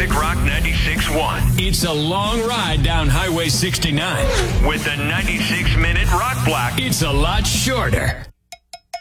Classic Rock 96.1. It's a long ride down Highway 69. With the 96-minute rock block. It's a lot shorter.